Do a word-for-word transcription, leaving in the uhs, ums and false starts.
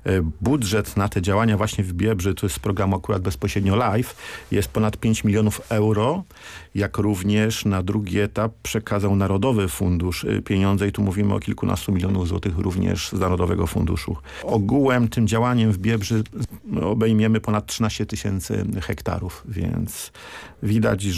Budżet na te działania właśnie w Biebrzy, to jest z programu akurat bezpośrednio live, jest ponad pięć milionów euro, jak również na drugi etap przekazał Narodowy Fundusz pieniądze i tu mówimy o kilkunastu milionów złotych również z Narodowego Funduszu. Ogółem tym działaniem w Biebrzy obejmiemy ponad trzynaście tysięcy hektarów, więc widać,